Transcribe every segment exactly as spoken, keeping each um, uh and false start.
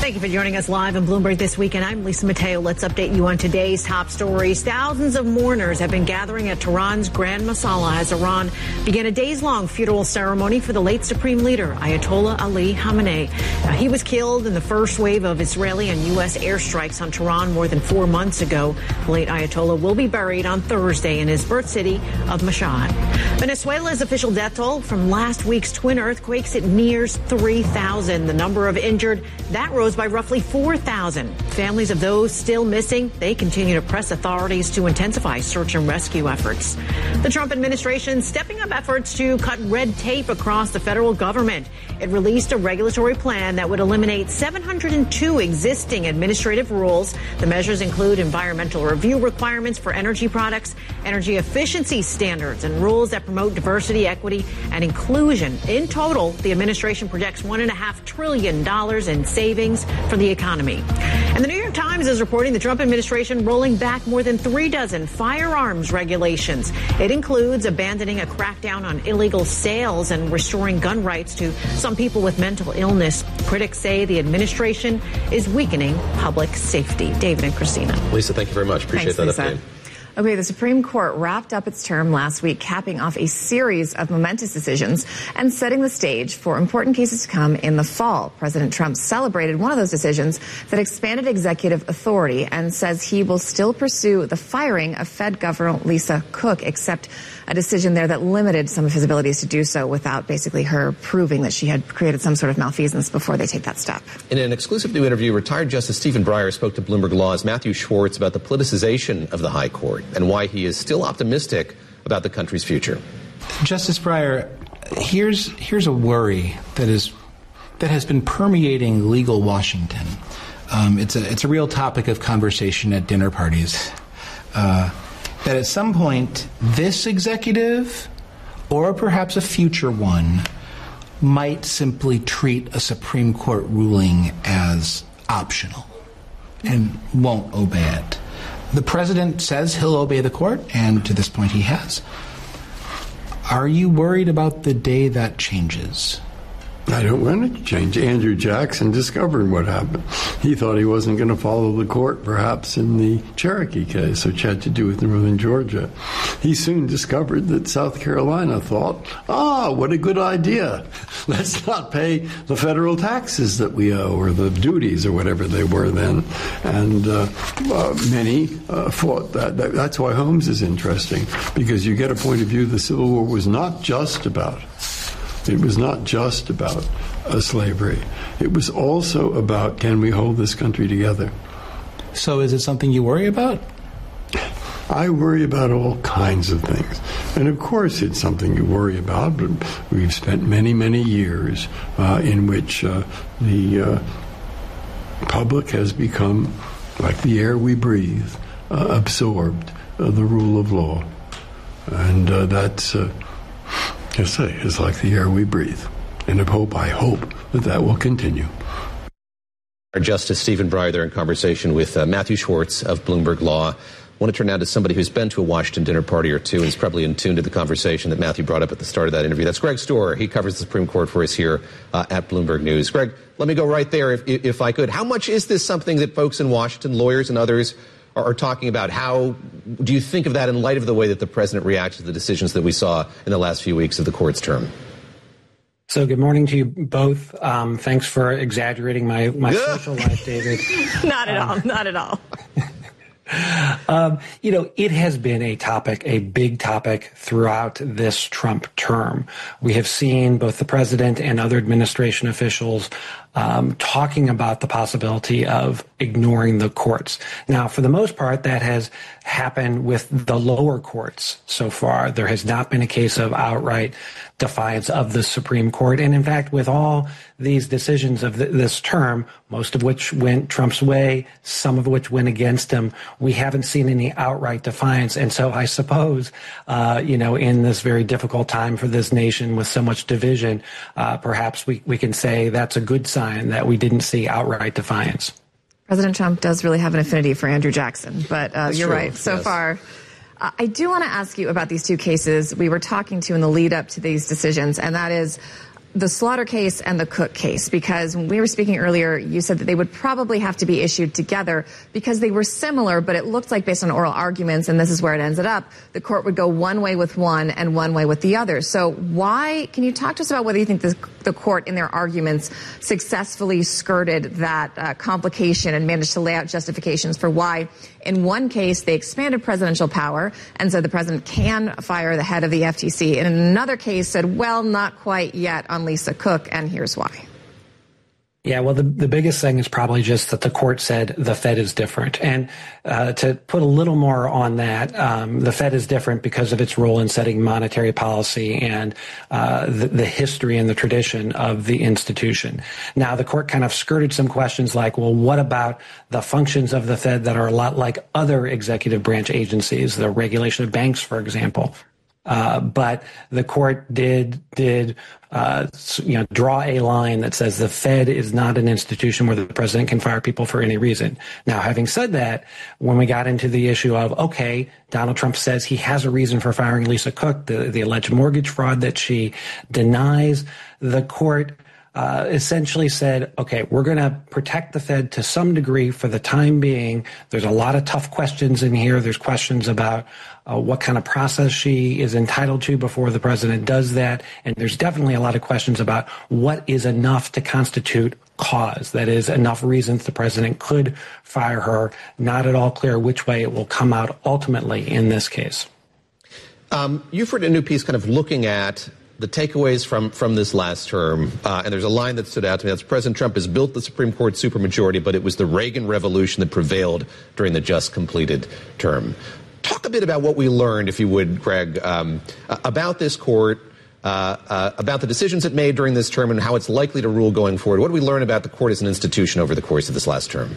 Thank you for joining us live on Bloomberg This Weekend. I'm Lisa Mateo. Let's update you on today's top stories. Thousands of mourners have been gathering at Tehran's Grand Masala as Iran began a days-long funeral ceremony for the late supreme leader, Ayatollah Ali Khamenei. Now, he was killed in the first wave of Israeli and U S airstrikes on Tehran more than four months ago. The late Ayatollah will be buried on Thursday in his birth city of Mashhad. Venezuela's official death toll from last week's twin earthquakes, it nears three thousand. The number of injured, that rose by roughly four thousand. Families of those still missing, they continue to press authorities to intensify search and rescue efforts. The Trump administration stepping up efforts to cut red tape across the federal government. It released a regulatory plan that would eliminate seven hundred two existing administrative rules. The measures include environmental review requirements for energy products, energy efficiency standards, and rules that promote diversity, equity, and inclusion. In total, the administration projects one point five trillion dollars in savings for the economy. And the New York Times is reporting the Trump administration rolling back more than three dozen firearms regulations. It includes abandoning a crackdown on illegal sales and restoring gun rights to some people with mental illness. Critics say the administration is weakening public safety. David and Christina. Lisa, thank you very much. Appreciate Thanks, that Lisa. update. Okay, the Supreme Court wrapped up its term last week, capping off a series of momentous decisions and setting the stage for important cases to come in the fall. President Trump celebrated one of those decisions that expanded executive authority and says he will still pursue the firing of Fed Governor Lisa Cook, except a decision there that limited some of his abilities to do so without basically her proving that she had created some sort of malfeasance before they take that step. In an exclusive new interview, retired Justice Stephen Breyer spoke to Bloomberg Law's Matthew Schwartz about the politicization of the High Court and why he is still optimistic about the country's future. Justice Breyer, here's here's a worry that is that has been permeating legal Washington. Um, it's a it's a real topic of conversation at dinner parties. Uh, that at some point, this executive, or perhaps a future one, might simply treat a Supreme Court ruling as optional and won't obey it. The president says he'll obey the court, and to this point he has. Are you worried about the day that changes? I don't want it to change. Andrew Jackson discovered what happened. He thought he wasn't going to follow the court, perhaps in the Cherokee case, which had to do with northern Georgia. He soon discovered that South Carolina thought, ah, what a good idea. Let's not pay the federal taxes that we owe, or the duties, or whatever they were then. And uh, uh, many uh, thought that, that. That's why Holmes is interesting, because you get a point of view the Civil War was not just about It was not just about uh, slavery. It was also about, can we hold this country together? So is it something you worry about? I worry about all kinds of things. And of course it's something you worry about, but we've spent many, many years uh, in which uh, the uh, public has become, like the air we breathe, uh, absorbed uh, the rule of law. And uh, that's... Uh, I say, it's like the air we breathe. And I hope, I hope that that will continue. Our Justice Stephen Breyer there in conversation with uh, Matthew Schwartz of Bloomberg Law. I want to turn now to somebody who's been to a Washington dinner party or two and is probably in tune to the conversation that Matthew brought up at the start of that interview. That's Greg Storer. He covers the Supreme Court for us here uh, at Bloomberg News. Greg, let me go right there if, if I could. How much is this something that folks in Washington, lawyers and others, are, are talking about? How do you think of that in light of the way that the president reacted to the decisions that we saw in the last few weeks of the court's term? So good morning to you both. Um, thanks for exaggerating my, my social life, David. Not at um, all. Not at all. Um, you know, it has been a topic, a big topic throughout this Trump term. We have seen both the president and other administration officials um, talking about the possibility of ignoring the courts. Now, for the most part, that has happened with the lower courts so far. There has not been a case of outright defiance of the Supreme Court. And in fact, with all these decisions of th- this term, most of which went Trump's way, some of which went against him, we haven't seen any outright defiance. And so I suppose, uh, you know, in this very difficult time for this nation with so much division, uh, perhaps we, we can say that's a good sign that we didn't see outright defiance. President Trump does really have an affinity for Andrew Jackson, but uh, you're true. right. So Yes. far, uh, I do want to ask you about these two cases we were talking to in the lead up to these decisions, and that is the Slaughter case and the Cook case, because when we were speaking earlier, you said that they would probably have to be issued together because they were similar, but it looked like based on oral arguments, and this is where it ended up, the court would go one way with one and one way with the other. So why, can you talk to us about whether you think the, the court in their arguments successfully skirted that uh, complication and managed to lay out justifications for why in one case they expanded presidential power and said the president can fire the head of the F T C, and in another case said, well, not quite yet on Lisa Cook, and here's why. Yeah, well, the, the biggest thing is probably just that the court said the Fed is different. And uh, to put a little more on that, um, the Fed is different because of its role in setting monetary policy and uh, the, the history and the tradition of the institution. Now, the court kind of skirted some questions like, well, what about the functions of the Fed that are a lot like other executive branch agencies, the regulation of banks, for example? Uh, but the court did did uh, you know draw a line that says the Fed is not an institution where the president can fire people for any reason. Now, having said that, when we got into the issue of, okay, Donald Trump says he has a reason for firing Lisa Cook, the, the alleged mortgage fraud that she denies, the court Uh, essentially said, okay, we're going to protect the Fed to some degree for the time being. There's a lot of tough questions in here. There's questions about uh, what kind of process she is entitled to before the president does that. And there's definitely a lot of questions about what is enough to constitute cause. That is, enough reasons the president could fire her. Not at all clear which way it will come out ultimately in this case. Um, you've written a new piece kind of looking at the takeaways from, from this last term, uh, and there's a line that stood out to me. That's President Trump has built the Supreme Court supermajority, but it was the Reagan Revolution that prevailed during the just completed term. Talk a bit about what we learned, if you would, Greg, um, about this court, uh, uh, about the decisions it made during this term and how it's likely to rule going forward. What did we learn about the court as an institution over the course of this last term?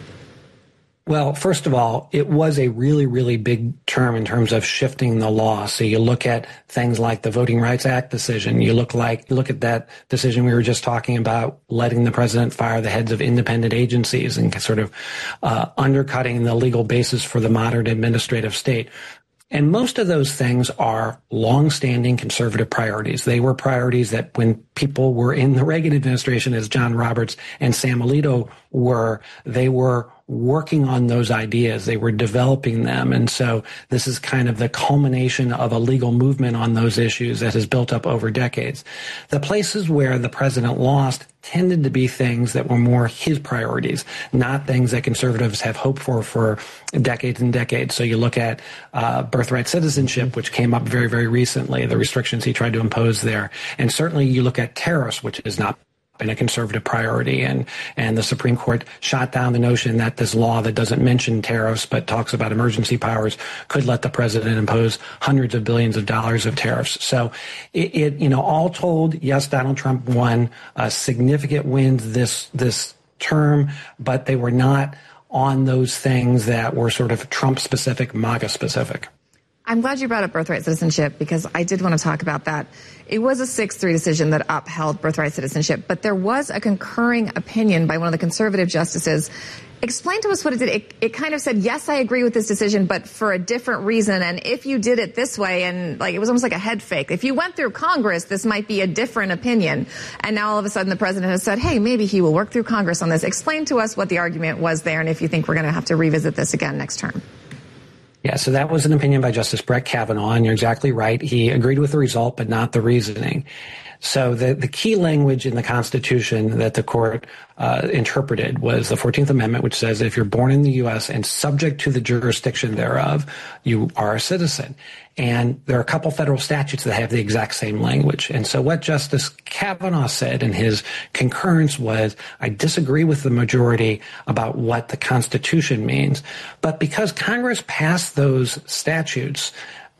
Well, first of all, it was a really, really big term in terms of shifting the law. So you look at things like the Voting Rights Act decision. You look like, you look at that decision we were just talking about, letting the president fire the heads of independent agencies and sort of uh, undercutting the legal basis for the modern administrative state. And most of those things are longstanding conservative priorities. They were priorities that when people were in the Reagan administration, as John Roberts and Sam Alito were, they were working on those ideas. They were developing them. And so this is kind of the culmination of a legal movement on those issues that has built up over decades. The places where the president lost tended to be things that were more his priorities, not things that conservatives have hoped for for decades and decades. So you look at uh, birthright citizenship, which came up very, very recently, the restrictions he tried to impose there. And certainly you look at tariffs, which is not been a conservative priority, and and the Supreme Court shot down the notion that this law that doesn't mention tariffs but talks about emergency powers could let the president impose hundreds of billions of dollars of tariffs. So it, it you know, all told, yes, Donald Trump won uh, significant wins this this term, but they were not on those things that were sort of Trump specific, MAGA specific. I'm glad you brought up birthright citizenship because I did want to talk about that. It was a six three decision that upheld birthright citizenship, but there was a concurring opinion by one of the conservative justices. Explain to us what it did. It, it kind of said, yes, I agree with this decision, but for a different reason. And if you did it this way, and like it was almost like a head fake. If you went through Congress, this might be a different opinion. And now all of a sudden the president has said, hey, maybe he will work through Congress on this. Explain to us what the argument was there and if you think we're going to have to revisit this again next term. Yeah, so that was an opinion by Justice Brett Kavanaugh, and you're exactly right. He agreed with the result, but not the reasoning. So the, the key language in the Constitution that the court uh, interpreted was the fourteenth Amendment, which says if you're born in the U S and subject to the jurisdiction thereof, you are a citizen. And there are a couple federal statutes that have the exact same language. And so what Justice Kavanaugh said in his concurrence was, I disagree with the majority about what the Constitution means. But because Congress passed those statutes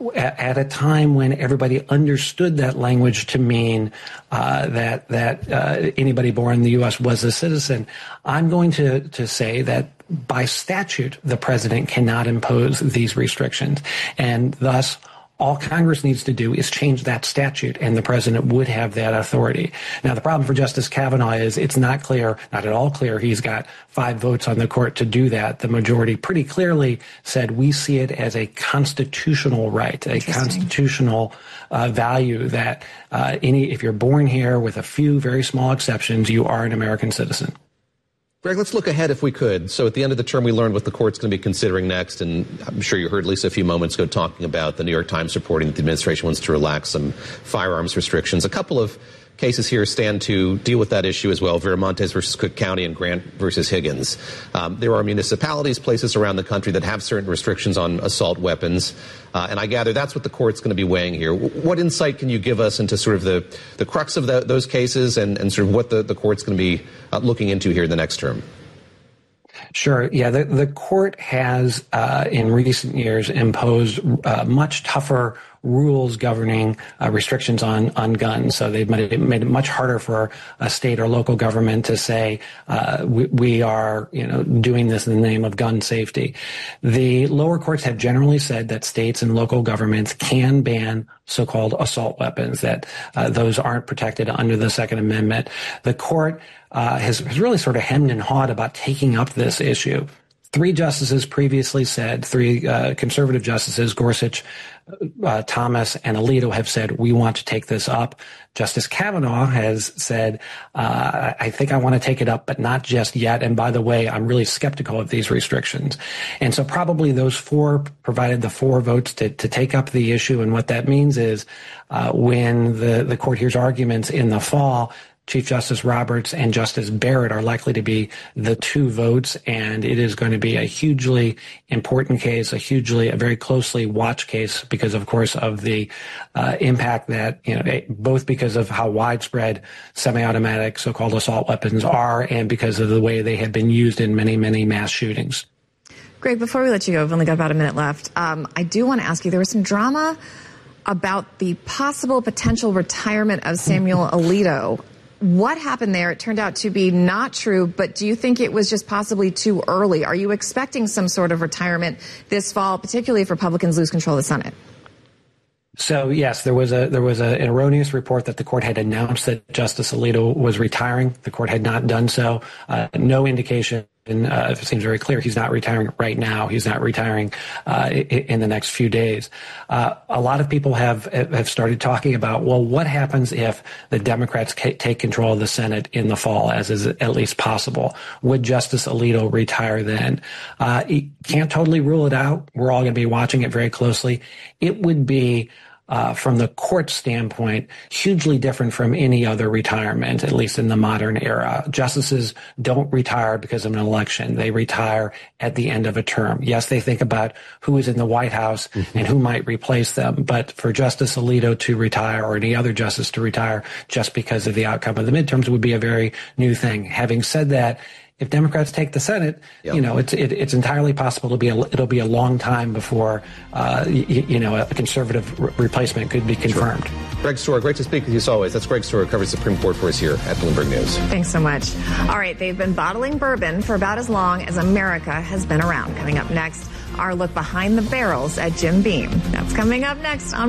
at a time when everybody understood that language to mean uh, that that uh, anybody born in the U S was a citizen, I'm going to, to say that by statute, the president cannot impose these restrictions. And thus, All Congress needs to do is change that statute, and the president would have that authority. Now, the problem for Justice Kavanaugh is it's not clear, not at all clear, he's got five votes on the court to do that. The majority pretty clearly said we see it as a constitutional right, a constitutional uh, value that uh, any if you're born here with a few very small exceptions, you are an American citizen. Greg, let's look ahead if we could. So at the end of the term, we learned what the court's going to be considering next, and I'm sure you heard Lisa a few moments ago talking about the New York Times reporting that the administration wants to relax some firearms restrictions. A couple of cases here stand to deal with that issue as well, Viramontes versus Cook County and Grant versus Higgins. Um, there are municipalities, places around the country that have certain restrictions on assault weapons, uh, and I gather that's what the court's going to be weighing here. What insight can you give us into sort of the, the crux of the, those cases and, and sort of what the, the court's going to be uh, looking into here in the next term? Sure. Yeah, the, the court has uh, in recent years imposed uh, much tougher rules governing uh, restrictions on, on guns. So they've made it, made it much harder for a state or local government to say uh, we, we are, you know, doing this in the name of gun safety. The lower courts have generally said that states and local governments can ban so-called assault weapons, that uh, those aren't protected under the Second Amendment. The court uh, has, has really sort of hemmed and hawed about taking up this issue. Three justices previously said, three uh, conservative justices, Gorsuch, uh, Thomas, and Alito, have said, we want to take this up. Justice Kavanaugh has said, uh, I think I want to take it up, but not just yet. And by the way, I'm really skeptical of these restrictions. And so probably those four provided the four votes to, to take up the issue. And what that means is uh, when the, the court hears arguments in the fall, Chief Justice Roberts and Justice Barrett are likely to be the two votes, and it is going to be a hugely important case, a hugely, a very closely watched case because, of course, of the uh, impact that, you know, both because of how widespread semi-automatic so-called assault weapons are and because of the way they have been used in many, many mass shootings. Greg, before we let you go, we've only got about a minute left. Um, I do want to ask you, there was some drama about the possible potential retirement of Samuel Alito. What happened there? It turned out to be not true, but do you think it was just possibly too early? Are you expecting some sort of retirement this fall, particularly if Republicans lose control of the Senate? So, yes, there was a there was a, an erroneous report that the court had announced that Justice Alito was retiring. The court had not done so. Uh, no indication. And uh, it seems very clear he's not retiring right now. He's not retiring uh, in the next few days. Uh, a lot of people have have started talking about, well, what happens if the Democrats take control of the Senate in the fall, as is at least possible? Would Justice Alito retire then? Uh, he can't totally rule it out. We're all going to be watching it very closely. It would be Uh, from the court standpoint, hugely different from any other retirement, at least in the modern era. Justices don't retire because of an election. They retire at the end of a term. Yes, they think about who is in the White House mm-hmm. and who might replace them. But for Justice Alito to retire or any other justice to retire just because of the outcome of the midterms would be a very new thing. Having said that, if Democrats take the Senate, yep. you know, it's it, it's entirely possible to be a, it'll be a long time before uh, you, you know a conservative re- replacement could be confirmed. Sure. Greg Stohr, great to speak with you as always. That's Greg Stohr, who covers the Supreme Court for us here at Bloomberg News. Thanks so much. All right, they've been bottling bourbon for about as long as America has been around. Coming up next, our look behind the barrels at Jim Beam. That's coming up next on